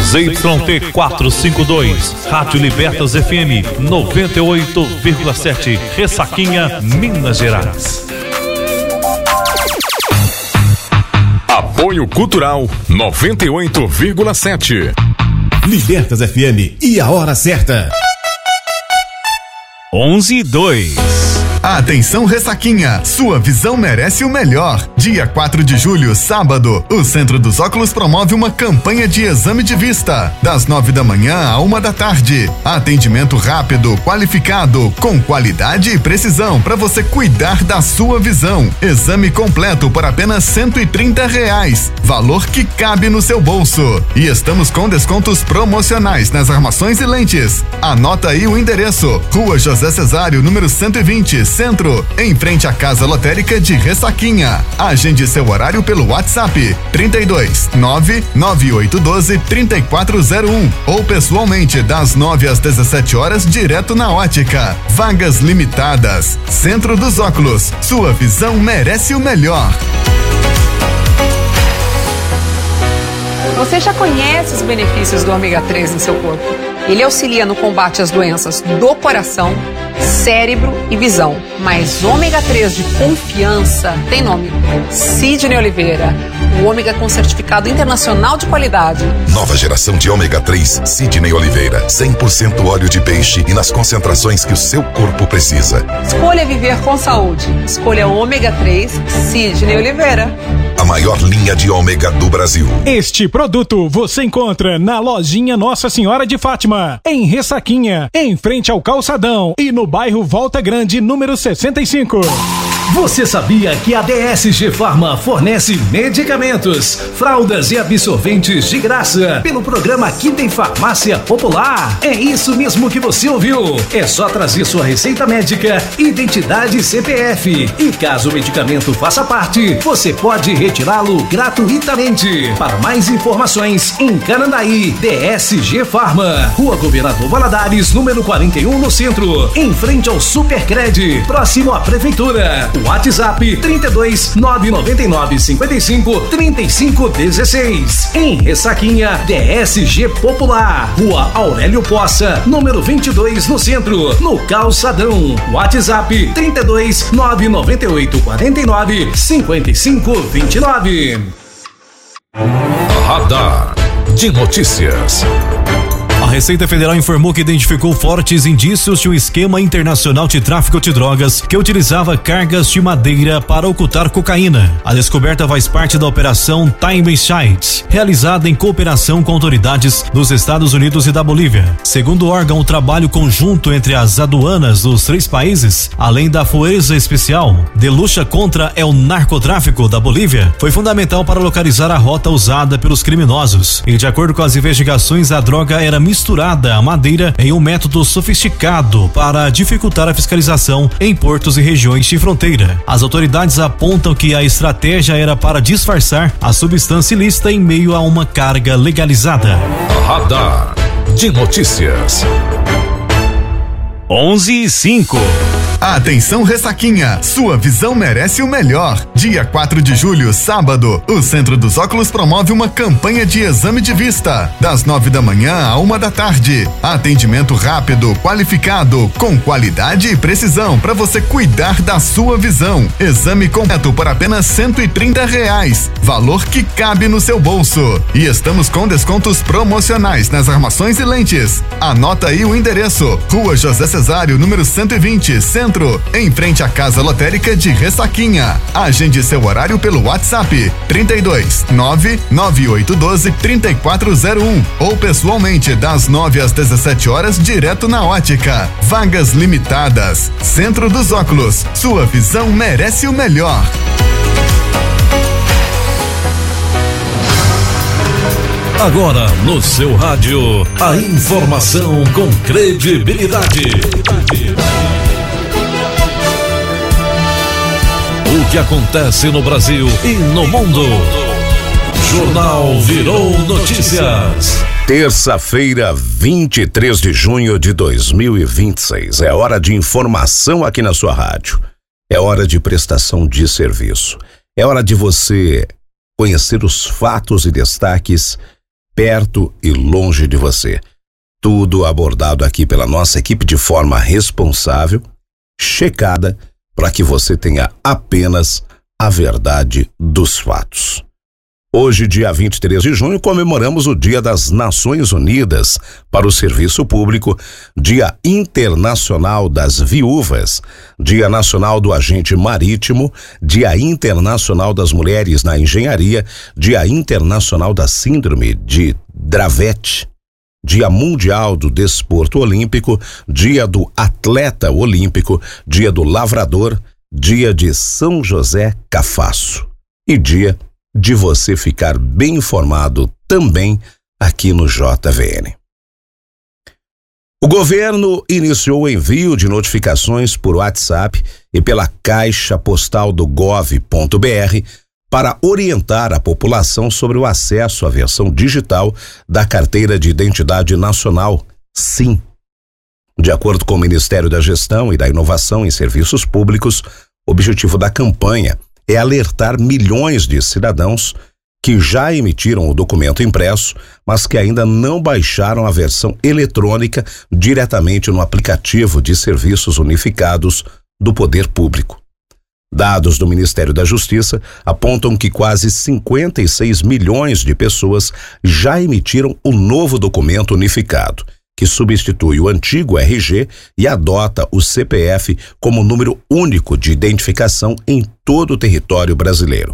ZYT 452, Rádio Libertas FM 98,7, Ressaquinha, Minas Gerais. Apoio Cultural 98,7. Libertas FM e a hora certa. 11:02. Atenção, Ressaquinha, sua visão merece o melhor. Dia 4 de julho, sábado, o Centro dos Óculos promove uma campanha de exame de vista, das 9 da manhã à 1 da tarde. Atendimento rápido, qualificado, com qualidade e precisão para você cuidar da sua visão. Exame completo por apenas R$130, valor que cabe no seu bolso. E estamos com descontos promocionais nas armações e lentes. Anota aí o endereço: Rua José Cesário, número 120, Centro, em frente à Casa Lotérica de Ressaquinha. Agende seu horário pelo WhatsApp 32998123401 ou pessoalmente das 9 às 17 horas direto na ótica. Vagas limitadas. Centro dos Óculos, sua visão merece o melhor. Você já conhece os benefícios do ômega 3 em seu corpo? Ele auxilia no combate às doenças do coração, cérebro e visão. Mas ômega 3 de confiança tem nome: Sidney Oliveira. O ômega com certificado internacional de qualidade. Nova geração de ômega 3 Sidney Oliveira. 100% óleo de peixe e nas concentrações que o seu corpo precisa. Escolha viver com saúde. Escolha ômega 3 Sidney Oliveira. A maior linha de ômega do Brasil. Este produto você encontra na lojinha Nossa Senhora de Fátima, em Ressaquinha, em frente ao Calçadão e no bairro Volta Grande, número 65. Você sabia que a DSG Farma fornece medicamentos, fraldas e absorventes de graça pelo programa Aqui Tem Farmácia Popular? É isso mesmo que você ouviu. É só trazer sua receita médica, identidade e CPF. E caso o medicamento faça parte, você pode retirá-lo gratuitamente. Para mais informações, em Canandaí, DSG Farma, Rua Governador Valadares, número 41, no centro, em frente ao Supercred, próximo à Prefeitura. WhatsApp 32 999 55 35 16. Em Ressaquinha, DSG Popular, Rua Aurélio Poça, número 22, no centro, no Calçadão. WhatsApp 32 998 49 55 29. Radar de notícias. A Receita Federal informou que identificou fortes indícios de um esquema internacional de tráfico de drogas que utilizava cargas de madeira para ocultar cocaína. A descoberta faz parte da Operação Time Shite, realizada em cooperação com autoridades dos Estados Unidos e da Bolívia. Segundo o órgão, o trabalho conjunto entre as aduanas dos 3 países, além da Fuerza Especial de Lucha contra o Narcotráfico da Bolívia, foi fundamental para localizar a rota usada pelos criminosos. E de acordo com as investigações, a droga era misturada à madeira em um método sofisticado para dificultar a fiscalização em portos e regiões de fronteira. As autoridades apontam que a estratégia era para disfarçar a substância ilícita em meio a uma carga legalizada. Radar de notícias. 11:05. Atenção, Ressaquinha, sua visão merece o melhor. Dia 4 de julho, sábado, o Centro dos Óculos promove uma campanha de exame de vista, das 9 da manhã à 1 da tarde. Atendimento rápido, qualificado, com qualidade e precisão para você cuidar da sua visão. Exame completo por apenas R$130, valor que cabe no seu bolso. E estamos com descontos promocionais nas armações e lentes. Anota aí o endereço: Rua José Cesário, número 120, Centro, em frente à Casa Lotérica de Ressaquinha. Agende seu horário pelo WhatsApp 32 998123401 ou pessoalmente das 9 às 17 horas direto na ótica. Vagas limitadas. Centro dos Óculos, sua visão merece o melhor. Agora no seu rádio, a informação com credibilidade. O que acontece no Brasil e no mundo. Jornal Virou Notícias. Terça-feira, 23 de junho de 2026. É hora de informação aqui na sua rádio. É hora de prestação de serviço. É hora de você conhecer os fatos e destaques perto e longe de você. Tudo abordado aqui pela nossa equipe de forma responsável, checada, para que você tenha apenas a verdade dos fatos. Hoje, dia 23 de junho, comemoramos o Dia das Nações Unidas para o Serviço Público, Dia Internacional das Viúvas, Dia Nacional do Agente Marítimo, Dia Internacional das Mulheres na Engenharia, Dia Internacional da Síndrome de Dravet, Dia Mundial do Desporto Olímpico, Dia do Atleta Olímpico, Dia do Lavrador, Dia de São José Cafasso e Dia de você ficar bem informado também aqui no JVN. O governo iniciou o envio de notificações por WhatsApp e pela caixa postal do gov.br para orientar a população sobre o acesso à versão digital da Carteira de Identidade Nacional, SIM. De acordo com o Ministério da Gestão e da Inovação em Serviços Públicos, o objetivo da campanha é alertar milhões de cidadãos que já emitiram o documento impresso, mas que ainda não baixaram a versão eletrônica diretamente no aplicativo de serviços unificados do Poder Público. Dados do Ministério da Justiça apontam que quase 56 milhões de pessoas já emitiram o novo documento unificado, que substitui o antigo RG e adota o CPF como número único de identificação em todo o território brasileiro.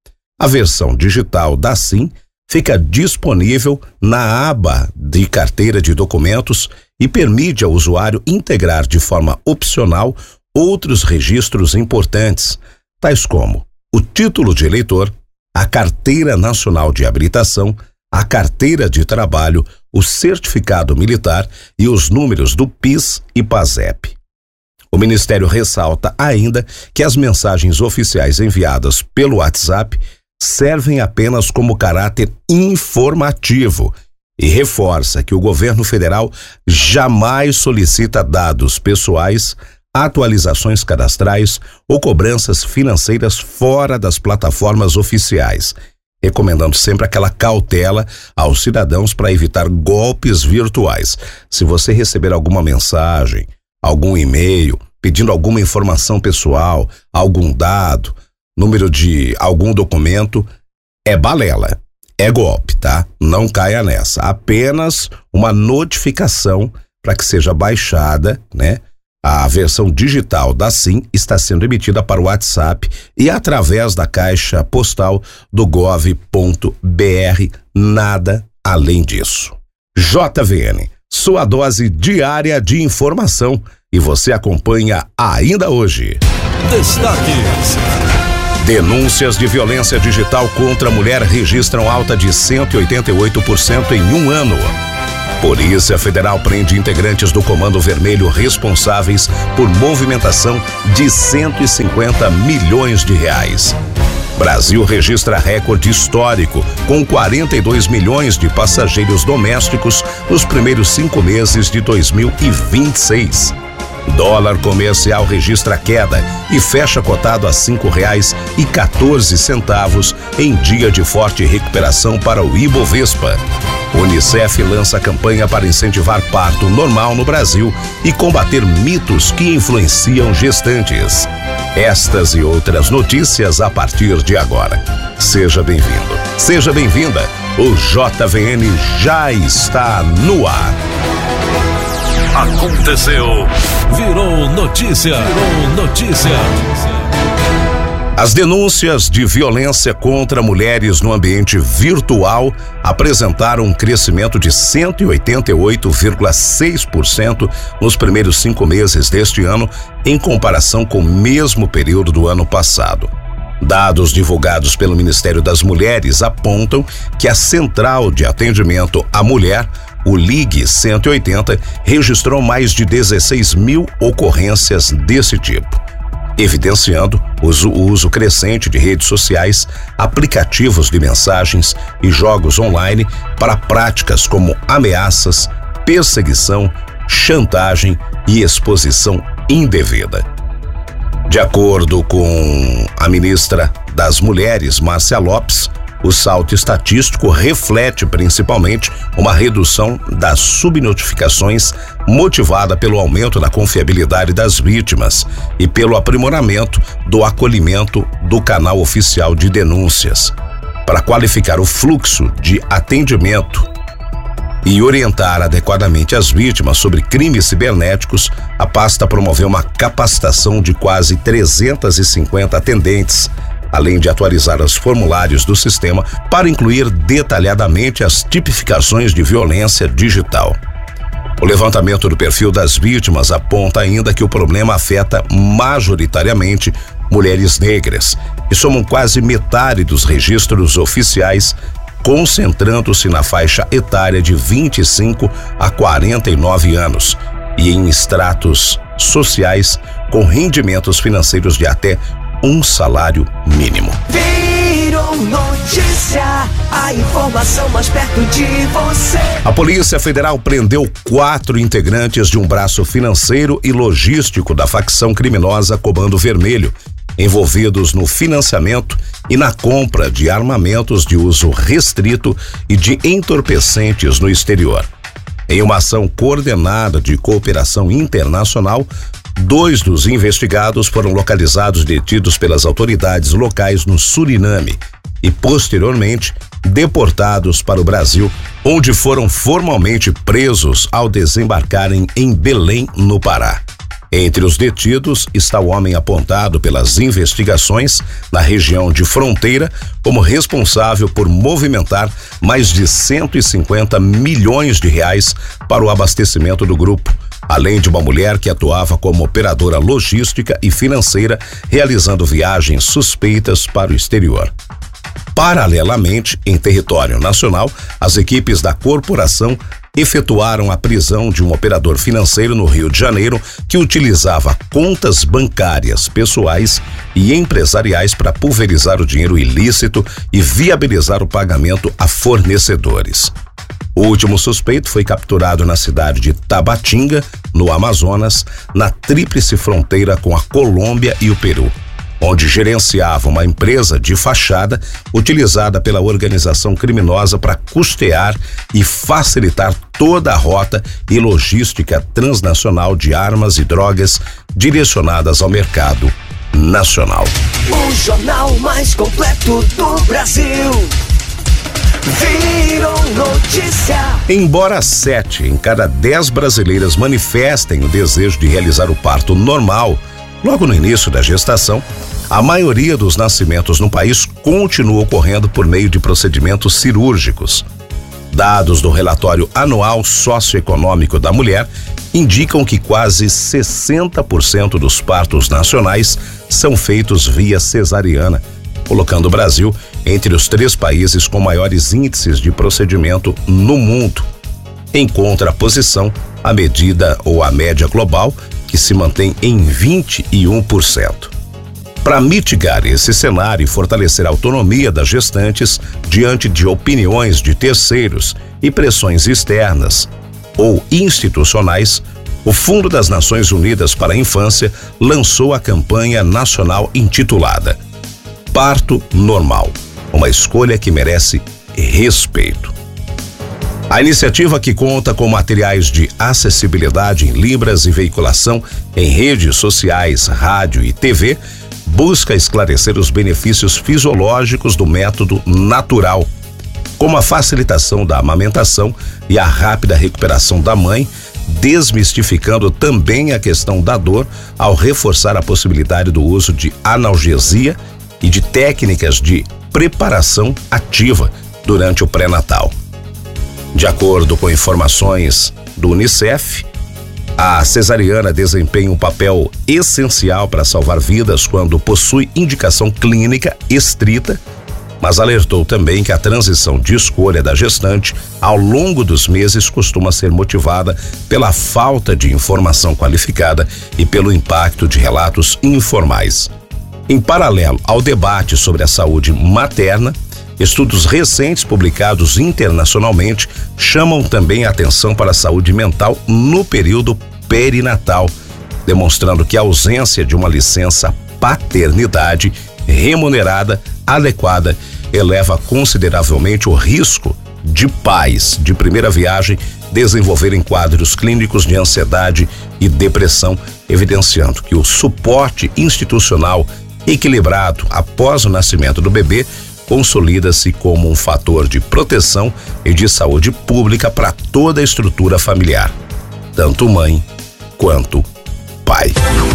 A versão digital da SIM fica disponível na aba de Carteira de Documentos e permite ao usuário integrar de forma opcional outros registros importantes, tais como o título de eleitor, a Carteira Nacional de Habilitação, a carteira de trabalho, o certificado militar e os números do PIS e PASEP. O Ministério ressalta ainda que as mensagens oficiais enviadas pelo WhatsApp servem apenas como caráter informativo e reforça que o governo federal jamais solicita dados pessoais, atualizações cadastrais ou cobranças financeiras fora das plataformas oficiais, recomendando sempre aquela cautela aos cidadãos para evitar golpes virtuais. Se você receber alguma mensagem, algum e-mail, pedindo alguma informação pessoal, algum dado, número de algum documento, é balela, é golpe, tá? Não caia nessa. Apenas uma notificação para que seja baixada, né? A versão digital da SIM está sendo emitida para o WhatsApp e através da caixa postal do gov.br, nada além disso. JVN, sua dose diária de informação, e você acompanha ainda hoje. Destaques. Denúncias de violência digital contra a mulher registram alta de 188% em um ano. Polícia Federal prende integrantes do Comando Vermelho responsáveis por movimentação de 150 milhões de reais. Brasil registra recorde histórico, com 42 milhões de passageiros domésticos nos primeiros 5 meses de 2026. Dólar comercial registra queda e fecha cotado a R$ 5,14 em dia de forte recuperação para o Ibovespa. Unicef lança campanha para incentivar parto normal no Brasil e combater mitos que influenciam gestantes. Estas e outras notícias a partir de agora. Seja bem-vindo, seja bem-vinda. O JVN já está no ar. Aconteceu. Virou notícia. Virou notícia. As denúncias de violência contra mulheres no ambiente virtual apresentaram um crescimento de 188,6% nos primeiros 5 meses deste ano, em comparação com o mesmo período do ano passado. Dados divulgados pelo Ministério das Mulheres apontam que a Central de Atendimento à Mulher, o Ligue 180, registrou mais de 16 mil ocorrências desse tipo, evidenciando o uso crescente de redes sociais, aplicativos de mensagens e jogos online para práticas como ameaças, perseguição, chantagem e exposição indevida. De acordo com a ministra das Mulheres, Márcia Lopes, o salto estatístico reflete principalmente uma redução das subnotificações motivada pelo aumento da confiabilidade das vítimas e pelo aprimoramento do acolhimento do canal oficial de denúncias. Para qualificar o fluxo de atendimento e orientar adequadamente as vítimas sobre crimes cibernéticos, a pasta promoveu uma capacitação de quase 350 atendentes, além de atualizar os formulários do sistema para incluir detalhadamente as tipificações de violência digital. O levantamento do perfil das vítimas aponta ainda que o problema afeta majoritariamente mulheres negras, que somam quase metade dos registros oficiais, concentrando-se na faixa etária de 25 a 49 anos e em estratos sociais com rendimentos financeiros de até um salário mínimo. Virou notícia, a informação mais perto de você. A Polícia Federal prendeu 4 integrantes de um braço financeiro e logístico da facção criminosa Comando Vermelho, envolvidos no financiamento e na compra de armamentos de uso restrito e de entorpecentes no exterior. Em uma ação coordenada de cooperação internacional, 2 dos investigados foram localizados e detidos pelas autoridades locais no Suriname e, posteriormente, deportados para o Brasil, onde foram formalmente presos ao desembarcarem em Belém, no Pará. Entre os detidos está o homem apontado pelas investigações na região de fronteira como responsável por movimentar mais de 150 milhões de reais para o abastecimento do grupo, além de uma mulher que atuava como operadora logística e financeira, realizando viagens suspeitas para o exterior. Paralelamente, em território nacional, as equipes da corporação efetuaram a prisão de um operador financeiro no Rio de Janeiro que utilizava contas bancárias pessoais e empresariais para pulverizar o dinheiro ilícito e viabilizar o pagamento a fornecedores. O último suspeito foi capturado na cidade de Tabatinga, no Amazonas, na tríplice fronteira com a Colômbia e o Peru, onde gerenciava uma empresa de fachada utilizada pela organização criminosa para custear e facilitar toda a rota e logística transnacional de armas e drogas direcionadas ao mercado nacional. O jornal mais completo do Brasil. Virou notícia. Embora 7 em cada 10 brasileiras manifestem o desejo de realizar o parto normal logo no início da gestação, a maioria dos nascimentos no país continua ocorrendo por meio de procedimentos cirúrgicos. Dados do relatório anual socioeconômico da mulher indicam que quase 60% dos partos nacionais são feitos via cesariana, colocando o Brasil entre os 3 países com maiores índices de procedimento no mundo. Em contraposição, a medida ou a média global, que se mantém em 21%. Para mitigar esse cenário e fortalecer a autonomia das gestantes diante de opiniões de terceiros e pressões externas ou institucionais, o Fundo das Nações Unidas para a Infância lançou a campanha nacional intitulada Parto Normal, uma escolha que merece respeito. A iniciativa, que conta com materiais de acessibilidade em libras e veiculação em redes sociais, rádio e TV, busca esclarecer os benefícios fisiológicos do método natural, como a facilitação da amamentação e a rápida recuperação da mãe, desmistificando também a questão da dor ao reforçar a possibilidade do uso de analgesia e de técnicas de preparação ativa durante o pré-natal. De acordo com informações do UNICEF, a cesariana desempenha um papel essencial para salvar vidas quando possui indicação clínica estrita, mas alertou também que a transição de escolha da gestante ao longo dos meses costuma ser motivada pela falta de informação qualificada e pelo impacto de relatos informais. Em paralelo ao debate sobre a saúde materna, estudos recentes publicados internacionalmente chamam também a atenção para a saúde mental no período perinatal, demonstrando que a ausência de uma licença paternidade remunerada, adequada eleva consideravelmente o risco de pais de primeira viagem desenvolverem quadros clínicos de ansiedade e depressão, evidenciando que o suporte institucional equilibrado após o nascimento do bebê consolida-se como um fator de proteção e de saúde pública para toda a estrutura familiar, tanto mãe quanto pai.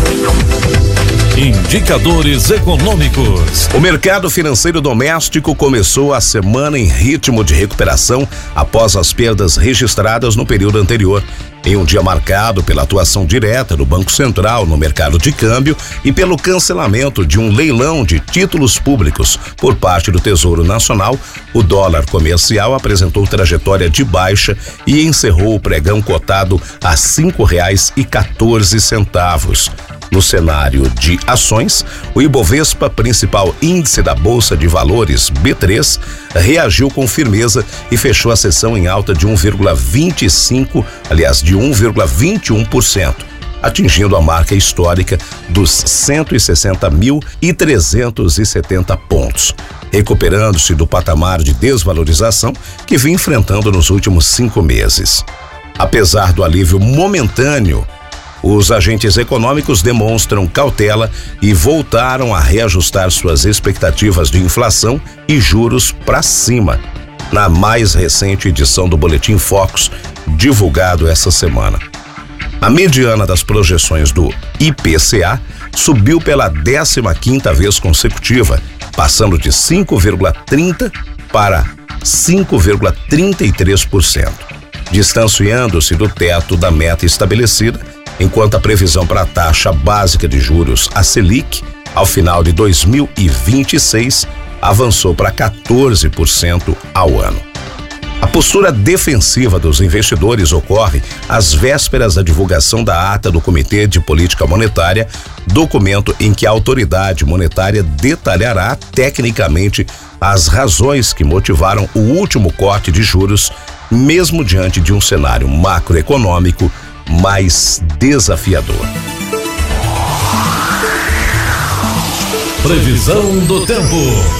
Indicadores econômicos. O mercado financeiro doméstico começou a semana em ritmo de recuperação após as perdas registradas no período anterior, em um dia marcado pela atuação direta do Banco Central no mercado de câmbio e pelo cancelamento de um leilão de títulos públicos por parte do Tesouro Nacional. O dólar comercial apresentou trajetória de baixa e encerrou o pregão cotado a R$ 5,14. No cenário de ações, o Ibovespa, principal índice da Bolsa de Valores B3, reagiu com firmeza e fechou a sessão em alta de 1,21%, atingindo a marca histórica dos 160.370 pontos, recuperando-se do patamar de desvalorização que vinha enfrentando nos últimos 5 meses. Apesar do alívio momentâneo, os agentes econômicos demonstram cautela e voltaram a reajustar suas expectativas de inflação e juros para cima, na mais recente edição do Boletim Focus, divulgado essa semana. A mediana das projeções do IPCA subiu pela 15ª vez consecutiva, passando de 5,30% para 5,33%, distanciando-se do teto da meta estabelecida, enquanto a previsão para a taxa básica de juros, a Selic, ao final de 2026, avançou para 14% ao ano. A postura defensiva dos investidores ocorre às vésperas da divulgação da ata do Comitê de Política Monetária, documento em que a autoridade monetária detalhará tecnicamente as razões que motivaram o último corte de juros, mesmo diante de um cenário macroeconômico mais desafiador. Previsão do tempo.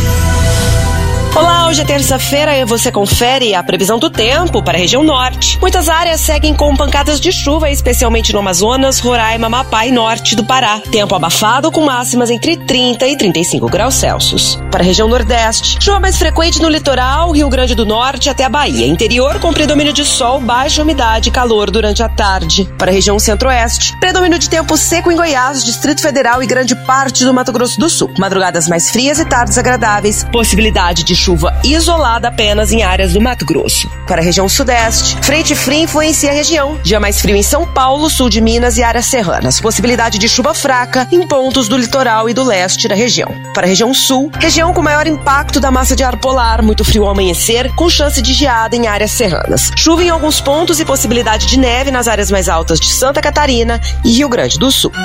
Olá, hoje é terça-feira e você confere a previsão do tempo para a região norte. Muitas áreas seguem com pancadas de chuva, especialmente no Amazonas, Roraima, Amapá e norte do Pará. Tempo abafado com máximas entre 30 e 35 graus Celsius. Para a região nordeste, chuva mais frequente no litoral, Rio Grande do Norte até a Bahia. Interior com predomínio de sol, baixa umidade e calor durante a tarde. Para a região centro-oeste, predomínio de tempo seco em Goiás, Distrito Federal e grande parte do Mato Grosso do Sul. Madrugadas mais frias e tardes agradáveis. Possibilidade de chuva isolada apenas em áreas do Mato Grosso. Para a região sudeste, frente fria influencia a região. Dia mais frio em São Paulo, sul de Minas e áreas serranas. Possibilidade de chuva fraca em pontos do litoral e do leste da região. Para a região sul, região com maior impacto da massa de ar polar, muito frio ao amanhecer, com chance de geada em áreas serranas. Chuva em alguns pontos e possibilidade de neve nas áreas mais altas de Santa Catarina e Rio Grande do Sul.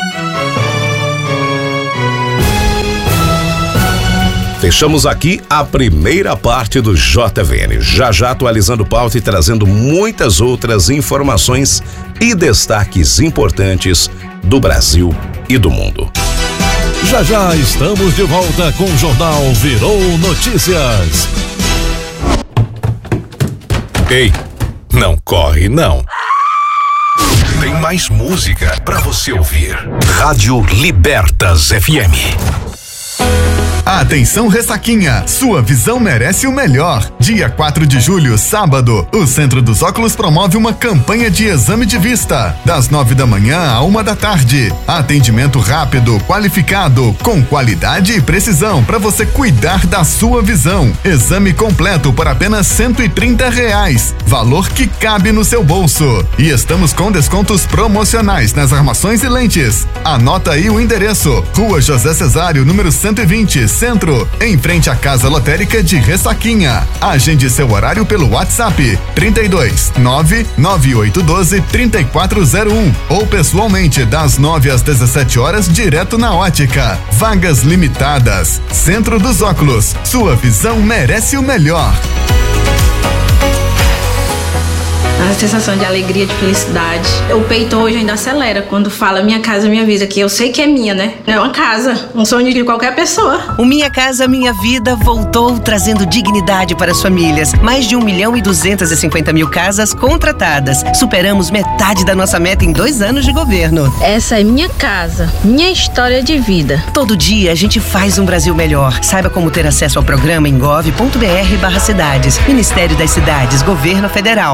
Fechamos aqui a primeira parte do JVN. Já atualizando pauta e trazendo muitas outras informações e destaques importantes do Brasil e do mundo. Já estamos de volta com o Jornal Virou Notícias. Ei, não corre não. Tem mais música pra você ouvir. Rádio Libertas FM. Atenção, Ressaquinha, sua visão merece o melhor. Dia 4 de julho, sábado, o Centro dos Óculos promove uma campanha de exame de vista, das 9 da manhã à 1 da tarde. Atendimento rápido, qualificado, com qualidade e precisão para você cuidar da sua visão. Exame completo por apenas R$130, valor que cabe no seu bolso. E estamos com descontos promocionais nas armações e lentes. Anota aí o endereço: Rua José Cesário, número 120, Centro, em frente à Casa Lotérica de Ressaquinha. Agende seu horário pelo WhatsApp 32 99812 3401 ou pessoalmente das 9 às 17 horas direto na ótica. Vagas limitadas. Centro dos Óculos, sua visão merece o melhor. a sensação de alegria, de felicidade. O peito hoje ainda acelera quando fala Minha Casa Minha Vida, que eu sei que é minha, né? É uma casa, um sonho de qualquer pessoa. O Minha Casa Minha Vida voltou trazendo dignidade para as famílias. Mais de 1.250.000 casas contratadas. Superamos metade da nossa meta em 2 anos de governo. Essa é minha casa, minha história de vida. Todo dia a gente faz um Brasil melhor. Saiba como ter acesso ao programa em gov.br/cidades. Ministério das Cidades, Governo Federal.